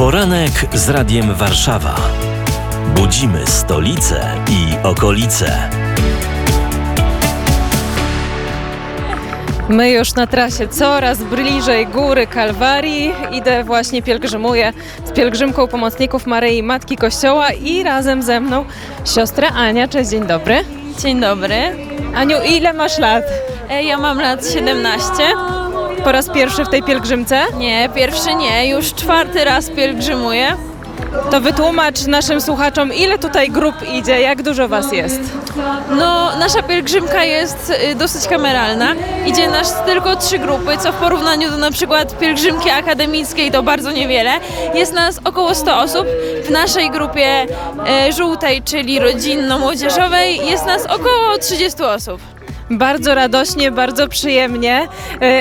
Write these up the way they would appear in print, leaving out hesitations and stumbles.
Poranek z Radiem Warszawa. Budzimy stolicę i okolice. My już na trasie coraz bliżej Góry Kalwarii. Właśnie pielgrzymuję z pielgrzymką pomocników Maryi Matki Kościoła i razem ze mną siostra Ania. Cześć, dzień dobry. Dzień dobry. Aniu, ile masz lat? Ja mam lat 17. Po raz pierwszy w tej pielgrzymce? Nie, pierwszy nie, już 4. raz pielgrzymuję. To wytłumacz naszym słuchaczom, ile tutaj grup idzie, jak dużo was jest? No, nasza pielgrzymka jest dosyć kameralna. Idzie nas tylko 3 grupy, co w porównaniu do na przykład pielgrzymki akademickiej to bardzo niewiele. Jest nas około 100 osób. W naszej grupie żółtej, czyli rodzinno-młodzieżowej, jest nas około 30 osób. Bardzo radośnie, bardzo przyjemnie.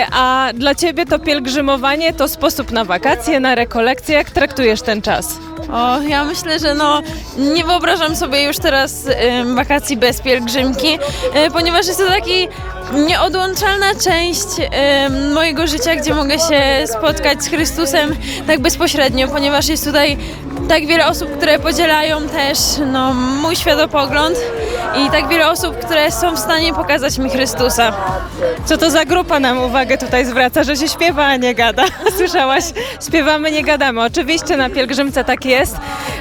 A dla ciebie to pielgrzymowanie to sposób na wakacje, na rekolekcje. Jak traktujesz ten czas? Ja myślę, że nie wyobrażam sobie już teraz wakacji bez pielgrzymki, ponieważ jest to taki nieodłączalna część mojego życia, gdzie mogę się spotkać z Chrystusem tak bezpośrednio, ponieważ jest tutaj tak wiele osób, które podzielają też mój światopogląd i tak wiele osób, które są w stanie pokazać mi Chrystusa. Co to za grupa nam uwagę tutaj zwraca, że się śpiewa, a nie gada? Słyszałaś? Śpiewamy, nie gadamy. Oczywiście na pielgrzymce tak jest,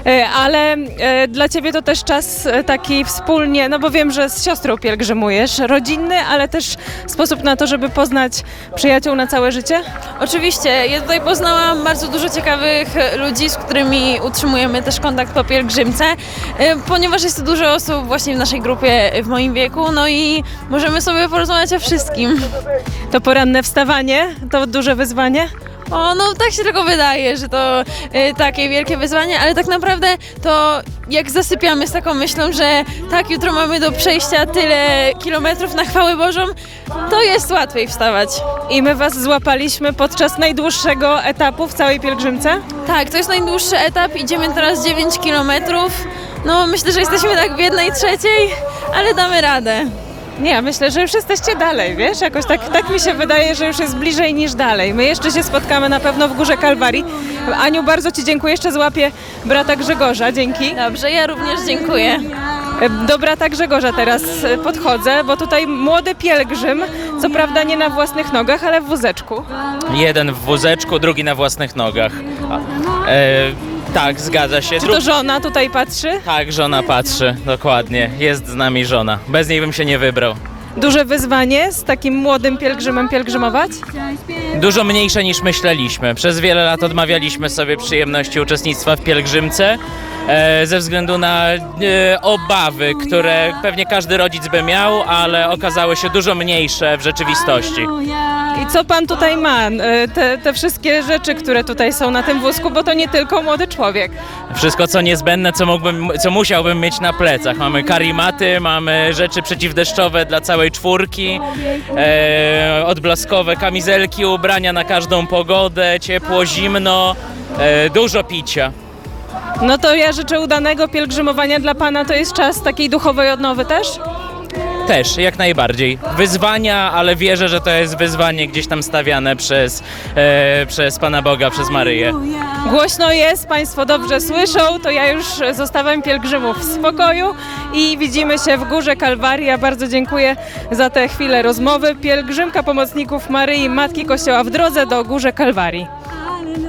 ale dla ciebie to też czas taki wspólnie, no bo wiem, że z siostrą pielgrzymujesz, rodzinny, ale też sposób na to, żeby poznać przyjaciół na całe życie? Oczywiście, ja tutaj poznałam bardzo dużo ciekawych ludzi, z którymi utrzymujemy też kontakt po pielgrzymce, ponieważ jest tu dużo osób właśnie w naszej grupie w moim wieku, i możemy sobie porozmawiać o wszystkim. To poranne wstawanie to duże wyzwanie? Tak się tylko wydaje, że to takie wielkie wyzwanie, ale tak naprawdę to jak zasypiamy z taką myślą, że tak, jutro mamy do przejścia tyle kilometrów na chwałę Bożą, to jest łatwiej wstawać. I my was złapaliśmy podczas najdłuższego etapu w całej pielgrzymce? Tak, to jest najdłuższy etap, idziemy teraz 9 kilometrów. Myślę, że jesteśmy tak w 1/3, ale damy radę. Nie, ja myślę, że już jesteście dalej, wiesz? Jakoś tak mi się wydaje, że już jest bliżej niż dalej. My jeszcze się spotkamy na pewno w Górze Kalwarii. Aniu, bardzo ci dziękuję. Jeszcze złapię brata Grzegorza. Dzięki. Dobrze, ja również dziękuję. Do brata Grzegorza teraz podchodzę, bo tutaj młody pielgrzym, co prawda nie na własnych nogach, ale w wózeczku. Jeden w wózeczku, drugi na własnych nogach. Tak, zgadza się. Czy to żona tutaj patrzy? Tak, żona patrzy, dokładnie. Jest z nami żona. Bez niej bym się nie wybrał. Duże wyzwanie z takim młodym pielgrzymem pielgrzymować? Dużo mniejsze niż myśleliśmy. Przez wiele lat odmawialiśmy sobie przyjemności uczestnictwa w pielgrzymce ze względu na obawy, które pewnie każdy rodzic by miał, ale okazały się dużo mniejsze w rzeczywistości. I co pan tutaj ma? Te wszystkie rzeczy, które tutaj są na tym wózku, bo to nie tylko młody człowiek. Wszystko co niezbędne, co musiałbym mieć na plecach. Mamy karimaty, mamy rzeczy przeciwdeszczowe dla całej czwórki, odblaskowe kamizelki, ubrania na każdą pogodę, ciepło, zimno, dużo picia. No to ja życzę udanego pielgrzymowania dla pana. To jest czas takiej duchowej odnowy też? Też, jak najbardziej. Wyzwania, ale wierzę, że to jest wyzwanie gdzieś tam stawiane przez Pana Boga, przez Maryję. Głośno jest, państwo dobrze słyszą, to ja już zostawiam pielgrzymów w spokoju i widzimy się w Górze Kalwarii. Ja bardzo dziękuję za tę chwilę rozmowy. Pielgrzymka pomocników Maryi Matki Kościoła w drodze do Górze Kalwarii.